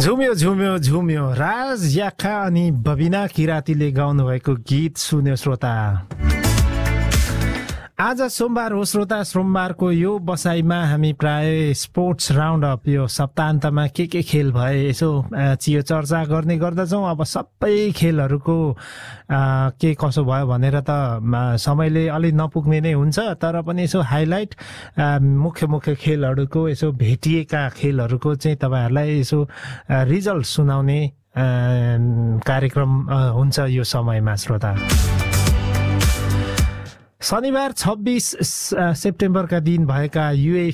झुम्यो झुम्यो झुम्यो राज याखा अनि बबिना किरातीले गाउनु भएको गीत सुन्यो श्रोता। आज सोमबार हो श्रोता। सोमबारको यो बसाइमा हामी प्राय स्पोर्ट्स राउन्ड अप यो सप्ताहन्तमा के खेल भए यसो चियो चर्चा गर्ने गर्दछौँ। अब सबै खेलहरूको के कसो भयो भनेर त समयले अलि नपुग्ने नै हुन्छ, तर पनि यसो हाइलाइट मुख्य खेलहरूको यसो भेटिएका खेलहरूको चाहिँ तपाईहरुलाई यसो रिजल्ट सुनाउने कार्यक्रम हुन्छ यो समयमा श्रोता। शनिबार 26 सेप्टेम्बरका दिन भएका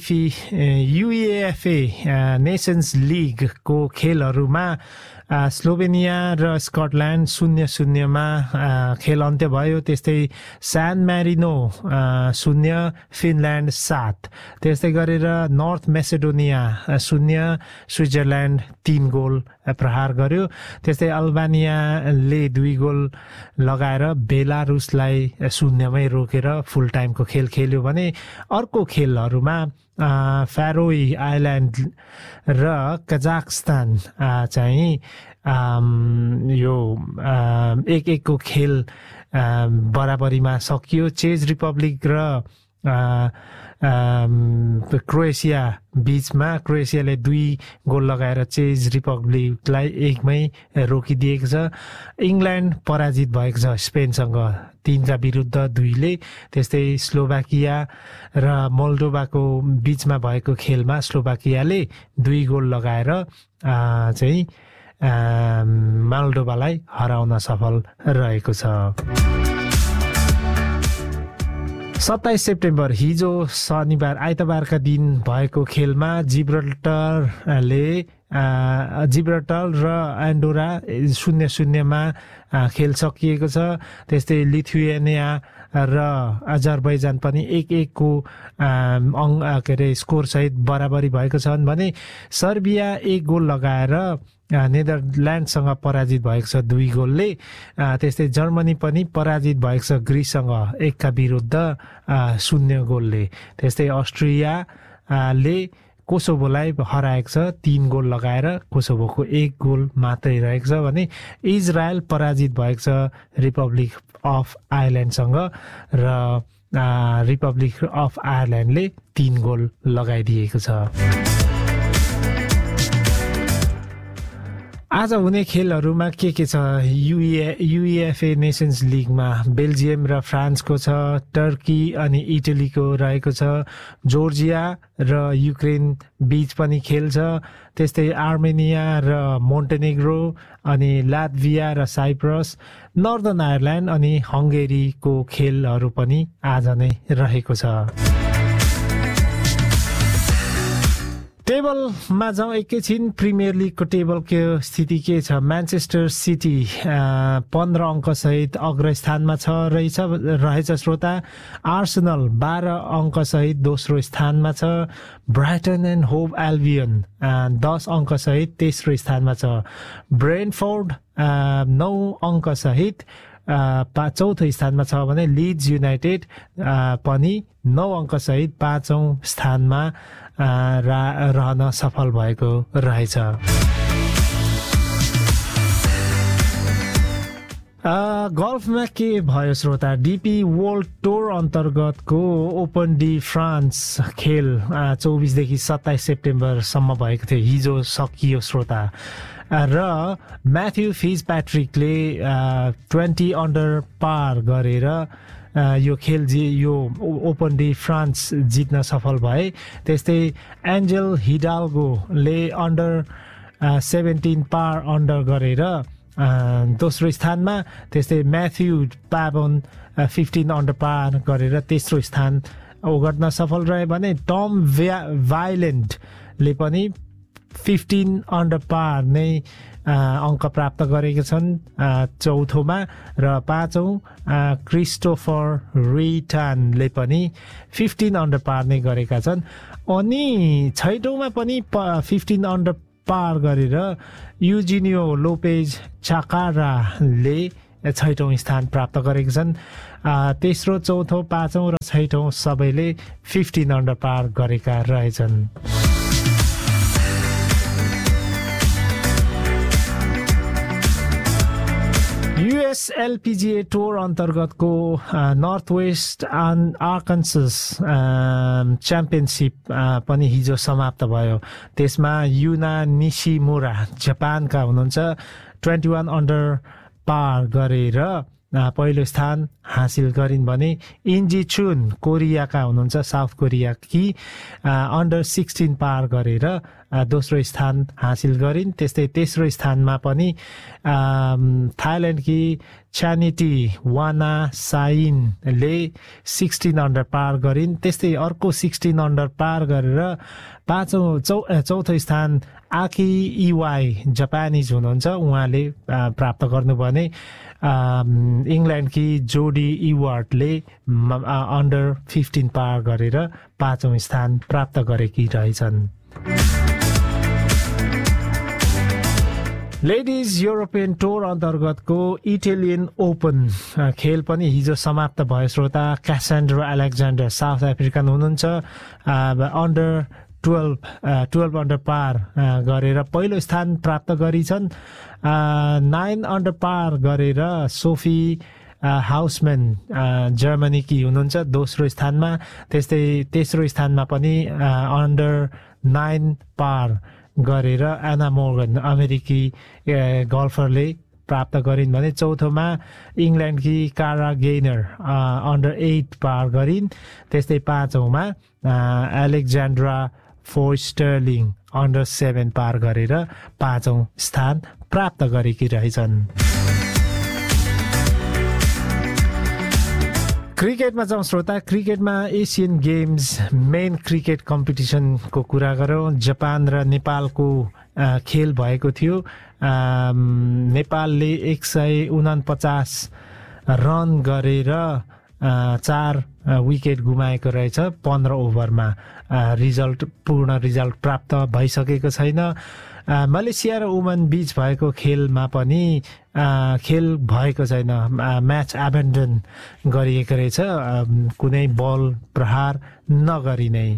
UEFA नेसन्स लिगको खेलहरूमा स्लोभेनिया र स्कटल्यान्ड 0-0 मा खेल अन्त्य भयो। त्यस्तै सान मारिनो 0 फिनल्यान्ड 7, त्यस्तै गरेर नर्थ मेसेडोनिया 0 स्विजरल्यान्ड 3 गोल प्रहार गर्यो। त्यस्तै अल्बानियाले 2 गोल लगाएर बेलारुसलाई 0 मै रोकेर फुल टाइमको खेल खेल्यो भने अर्को खेलहरूमा फ्यारोई आइल्यान्ड र कजाकस्तान चाहिँ यो 1-1 को खेल बराबरीमा सकियो। चेक रिपब्लिक र क्रोएसिया बीचमा क्रोएसियाले 2 गोल लगाएर चेक रिपब्लिकलाई 1 मै रोकिदिएको छ। इङ्ल्यान्ड पराजित भएको छ स्पेनसँग 3-2ले। त्यस्तै स्लोभाकिया र मोल्डोभाको बीचमा भएको खेलमा स्लोभाकियाले 2 गोल लगाएर चाहिँ मोल्डोभालाई हराउन सफल रहेको छ। 27 सेप्टेम्बर हिजो शनिबार आइतबारका दिन भएको खेलमा जिब्राल्टर र एन्डोरा 0-0 मा खेल सकिएको छ। त्यस्तै लिथुएनिया र अजरबैजान पनि 1-1 को स्कोर सहित बराबरी भएको छन् भने सर्बिया 1 गोल लगाएर नेदरल्यान्डसँग पराजित भएको छ 2 गोलले। त्यस्तै जर्मनी पनि पराजित भएको छ ग्रिससँग 1 विरुद्ध 0 गोलले। त्यस्तै अस्ट्रियाले कोसोभोलाई हराएको छ 3 गोल लगाएर, कोसोभोको 1 गोल मात्रै रहेको छ भने इजरायल पराजित भएको छ रिपब्लिक अफ आयरल्यान्डसँग र रिपब्लिक अफ आयरल्यान्डले 3 गोल लगाइदिएको छ। आज हुने खेलहरूमा के छ? UEFA नेसन्स लिगमा बेल्जियम र फ्रान्सको छ, टर्की अनि इटलीको रहेको छ, जोर्जिया र युक्रेन बीच पनि खेल छ। त्यस्तै आर्मेनिया र मोन्टेनेग्रो अनि लात्भिया र साइप्रस, नर्दर्न आयरल्यान्ड अनि हंगेरीको खेलहरू पनि आज नै रहेको छ। टेबलमा जाउँ एकैछिन। प्रिमियर लिगको टेबलको स्थिति के छ? म्यान्चेस्टर सिटी 15 अङ्क सहित अग्रस्थानमा रहेछ श्रोता। आर्सेनल 12 अङ्क सहित दोस्रो स्थानमा छ। ब्राइटन एन्ड होभ एल्बियन 10 अङ्क सहित तेस्रो स्थानमा छ। ब्रेन्टफोर्ड 9 अङ्क सहित चौथो स्थानमा छ भने लिड्स युनाइटेड पनि 9 अङ्क सहित 5औं स्थानमा रहन सफल भएको रहेछ। गल्फमा के भयो श्रोता? डीपी वर्ल्ड टुर अन्तर्गतको ओपन डी फ्रान्स खेल 24 देखि 27 सेप्टेम्बरसम्म भएको थियो, हिजो सकियो श्रोता। र म्याथ्यू फिजप्याट्रिकले 20 अन्डर पार गरेर यो खेल यो ओपन डी फ्रान्स जित्न सफल भए। त्यस्तै एन्जेल हिडाल्गोले अन्डर 17 पार अन्डर गरेर दोस्रो स्थानमा। त्यस्तै म्याथ्यू पाबन 15 अन्डर पार गरेर तेस्रो स्थान ओगट्न सफल रहे भने टम भाइलेन्डले पनि 15 अन्डर पार नै अङ्क प्राप्त गरेका छन् चौथोमा। र 5औं क्रिस्टोफर रिटानले पनि 15 अन्डर पार नै गरेका छन्। अनि 6औँमा पनि 15 अन्डर पार गरेर युजिनियो लोपेज चाकाराले 6औं स्थान प्राप्त गरेका छन्। तेस्रो, चौथो, 5औं र 6औं सबैले 15 अन्डर पार गरेका रहेछन्। US LPGA टुर अन्तर्गतको नर्थ वेस्ट आर्कान्सस च्याम्पियनसिप पनि हिजो समाप्त भयो। त्यसमा युना निशिमुरा जापानका हुनुहुन्छ 21 अन्डर पार गरेर पहिलो स्थान हासिल गरिन् भने इन्जी चुन कोरियाका हुनुहुन्छ साउथ कोरियाकी अन्डर 16 पार गरेर दोस्रो स्थान हासिल गरिन्। त्यस्तै तेस्रो स्थानमा पनि थाइल्यान्डकी च्यानिटी वाना साइनले 16 अन्डर पार गरिन्। त्यस्तै अर्को 16 अन्डर पार गरेर चौथो स्थान आकी इवाई जापानिज हुनुहुन्छ उहाँले प्राप्त गर्नु भने इङ्ल्यान्डकी जोडी इवार्डले अन्डर 15 पार गरेर पाँचौं स्थान प्राप्त गरेकी रहेछन्। लेडिज युरोपियन टुर अन्तर्गतको इटालियन ओपन खेल पनि हिजो समाप्त भयो। श्रोता क्यासेन्ड्रा अलेक्जेन्डर साउथ अफ्रिकन हुनुहुन्छ अन्डर 12 अन्डर पार गरेर पहिलो स्थान प्राप्त गरिछन्। 9 अन्डर पार गरेर सोफी हाउसम्यान जर्मनीकी हुनुहुन्छ दोस्रो स्थानमा। त्यस्तै तेस्रो स्थानमा पनि अन्डर 9 पार गरेर एना मोर्गन अमेरिकी गल्फरले प्राप्त गरिन् भने चौथोमा इङ्ल्यान्डकी कारा गेनर अन्डर 8 पार गरिन्। त्यस्तै पाँचौँमा एलेक्जेन्ड्रा फोस्टर्लिङ अन्डर 7 पार गरेर पाँचौं स्थान प्राप्त गरेकी रहेछन्। क्रिकेटमा जाउँ श्रोता। क्रिकेटमा एसियन गेम्स मेन क्रिकेट कम्पिटिसनको कुरा गरौँ। जापान र नेपालको खेल भएको थियो। नेपालले 149 रन गरेर 4 विकेट गुमाएको रहेछ 15 ओभरमा। पूर्ण रिजल्ट प्राप्त भइसकेको छैन। मलेसिया र ओमान बीच भएको खेलमा पनि खेल भएको छैन। म्याच एबेन्डन गरिएको रहेछ कुनै बल प्रहार नगरी नै।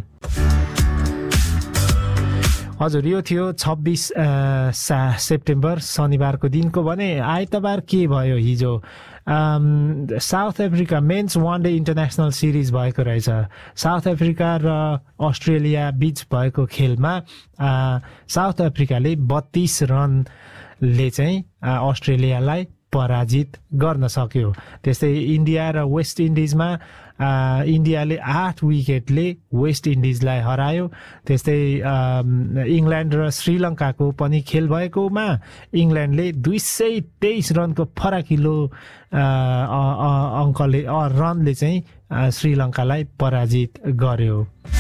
हजुर यो थियो 26 सेप्टेम्बर शनिबारको दिनको भने आइतबार के भयो हिजो south Africa men's one day international series भएको रहेछ। साउथ अफ्रिका र अस्ट्रेलिया बीच भएको खेलमा साउथ अफ्रिकाले 32 रनले चाहिँ अस्ट्रेलियालाई पराजित गर्न सक्यो। त्यस्तै इन्डिया र वेस्ट इन्डिजमा इन्डियाले 8 विकेटले वेस्ट इन्डिजलाई हरायो। त्यस्तै इङ्ल्यान्ड र श्रीलङ्काको पनि खेल भएकोमा इङ्ल्यान्डले 223 रनको फराकिलो अङ्कले रनले चाहिँ श्रीलङ्कालाई पराजित गर्यो।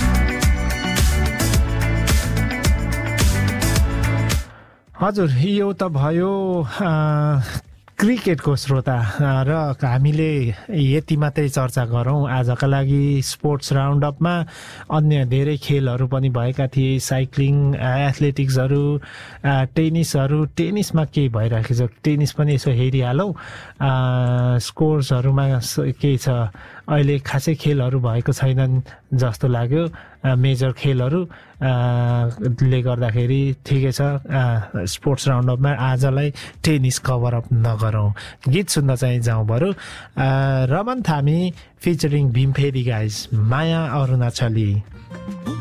हजुर यो त भयो क्रिकेटको श्रोता र हामीले यति मात्रै चर्चा गरौँ आजका लागि। स्पोर्ट्स राउन्ड अपमा अन्य धेरै खेलहरू पनि भएका थिए। साइक्लिङ एथलेटिक्सहरू टेनिसमा के भइरहेको छ टेनिस पनि यसो हेरिहालौँ। स्कोर्सहरूमा के छ अहिले खासै खेलहरू भएको छैनन् जस्तो लाग्यो। मेजर खेलहरू ले गर्दाखेरि ठिकै छ। स्पोर्ट्स राउन्ड अपमा आजलाई टेनिस कभर अप नगरौँ। गीत सुन्न चाहिँ जाउँ बरु। रमन थामी फिचरिङ भीमफेरी गाइज माया अरुणाचली।